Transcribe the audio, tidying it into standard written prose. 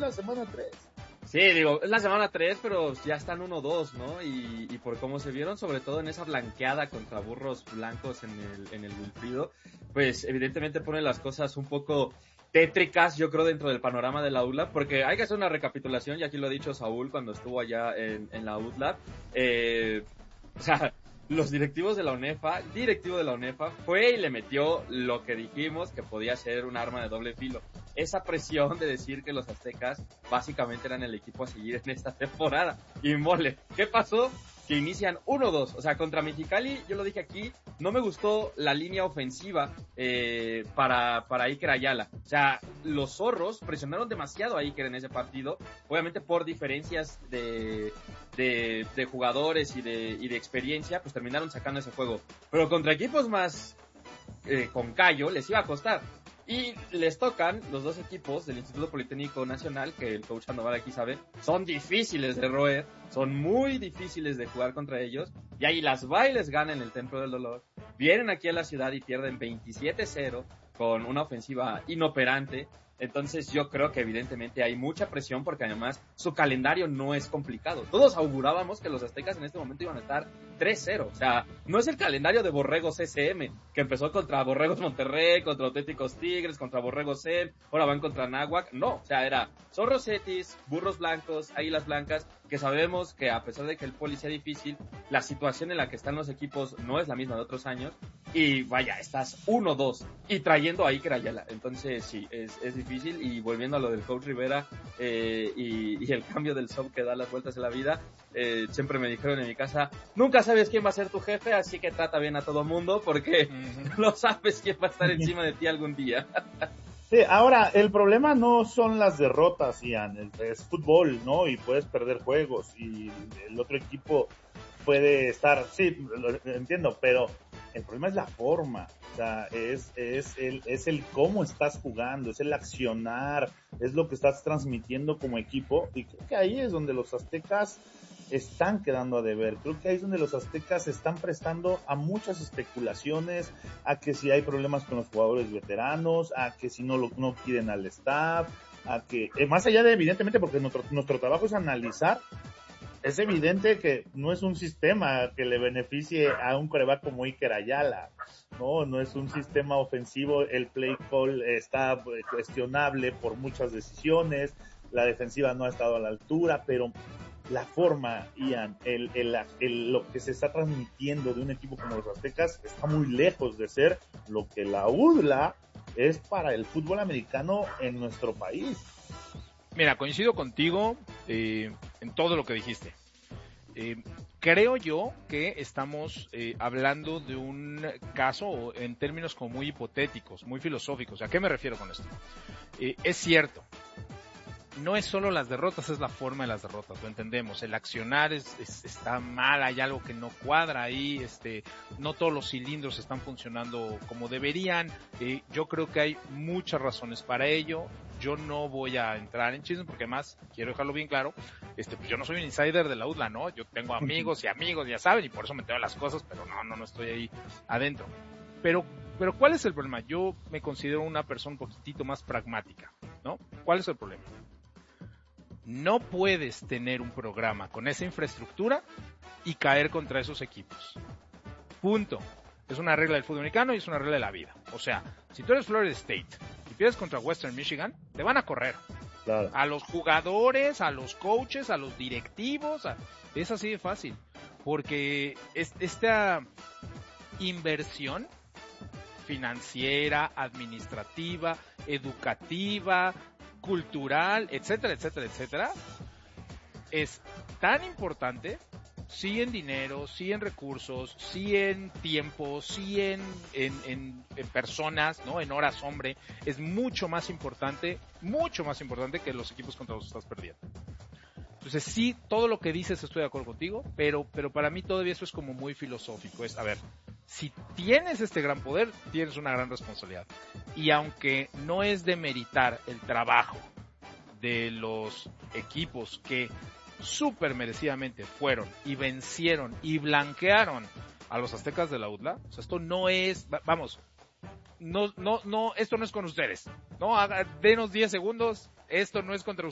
la semana 3. Sí, digo, es la semana 3, pero ya están 1-2, ¿no? Y por cómo se vieron, sobre todo en esa blanqueada contra Burros Blancos en el Wilfrido, pues evidentemente pone las cosas un poco tétricas, yo creo, dentro del panorama de la UDLA, porque hay que hacer una recapitulación, y aquí lo ha dicho Saúl cuando estuvo allá en la UDLA. O sea, los directivo de la UNEFA fue y le metió lo que dijimos que podía ser un arma de doble filo. Esa presión de decir que los aztecas básicamente eran el equipo a seguir en esta temporada. Y mole, ¿qué pasó? Que inician 1-2, o sea, contra Mexicali, yo lo dije aquí, no me gustó la línea ofensiva para Iker Ayala. O sea, los zorros presionaron demasiado a Iker en ese partido, obviamente por diferencias de jugadores y de experiencia, pues terminaron sacando ese juego. Pero contra equipos más con callo les iba a costar. Y les tocan los dos equipos del Instituto Politécnico Nacional, que el coach Sandoval aquí sabe, son difíciles de roer, son muy difíciles de jugar contra ellos, y ahí las bailes ganan el Templo del Dolor, vienen aquí a la ciudad y pierden 27-0 con una ofensiva inoperante. Entonces yo creo que evidentemente hay mucha presión porque además su calendario no es complicado. Todos augurábamos que los aztecas en este momento iban a estar 3-0. O sea, no es el calendario de Borregos CCM, que empezó contra Borregos Monterrey, contra Auténticos Tigres, contra Borregos Zen, ahora van contra Náhuac. No, o sea, era Zorros Cetis, Burros Blancos, Águilas Blancas, que sabemos que a pesar de que el poli sea difícil, la situación en la que están los equipos no es la misma de otros años. Y vaya, estás 1-2 y trayendo a Iker Ayala. Entonces sí, es difícil. Y volviendo a lo del coach Rivera y el cambio del sub que da las vueltas en la vida, siempre me dijeron en mi casa, nunca sabes quién va a ser tu jefe, así que trata bien a todo mundo porque no sabes quién va a estar encima de ti algún día. Sí, ahora, el problema no son las derrotas, Ian, es fútbol, ¿no? Y puedes perder juegos y el otro equipo puede estar, sí, lo entiendo, pero el problema es la forma, o sea, es el cómo estás jugando, es el accionar, es lo que estás transmitiendo como equipo, y creo que ahí es donde los aztecas están quedando a deber. Creo que ahí es donde los aztecas se están prestando a muchas especulaciones, a que si hay problemas con los jugadores veteranos, a que si no quieren al staff, a que, más allá de evidentemente, porque nuestro trabajo es analizar, es evidente que no es un sistema que le beneficie a un quarterback como Iker Ayala, no es un sistema ofensivo, el play call está cuestionable por muchas decisiones, la defensiva no ha estado a la altura, pero la forma, Ian, lo que se está transmitiendo de un equipo como los aztecas está muy lejos de ser lo que la UDLA es para el fútbol americano en nuestro país. Mira, coincido contigo en todo lo que dijiste. Creo yo que estamos hablando de un caso en términos como muy hipotéticos, muy filosóficos. ¿A qué me refiero con esto? Es cierto, no es solo las derrotas, es la forma de las derrotas, lo entendemos. El accionar está mal, hay algo que no cuadra ahí, no todos los cilindros están funcionando como deberían. Yo creo que hay muchas razones para ello. Yo no voy a entrar en chismes porque además quiero dejarlo bien claro, pues yo no soy un insider de la UDLA, ¿no? Yo tengo amigos, ya saben, y por eso me entero las cosas, pero no estoy ahí adentro. Pero ¿cuál es el problema? Yo me considero una persona un poquitito más pragmática, ¿no? ¿Cuál es el problema? No puedes tener un programa con esa infraestructura y caer contra esos equipos. Punto. Es una regla del fútbol americano y es una regla de la vida. O sea, si tú eres Florida State y pierdes contra Western Michigan, te van a correr. Claro. A los jugadores, a los coaches, a los directivos, es así de fácil. Porque esta inversión financiera, administrativa, educativa, cultural, etcétera, es tan importante, sí en dinero, sí en recursos, sí en tiempo, sí en personas, ¿no? En horas hombre, es mucho más importante que los equipos contra los que estás perdiendo. Entonces sí, todo lo que dices estoy de acuerdo contigo, pero para mí todavía eso es como muy filosófico, a ver, si tienes este gran poder, tienes una gran responsabilidad. Y aunque no es de meritar el trabajo de los equipos que súper merecidamente fueron y vencieron y blanquearon a los aztecas de la UDLA, o sea, esto no es, vamos, no, esto no es con ustedes, no, denos 10 segundos, esto no es contra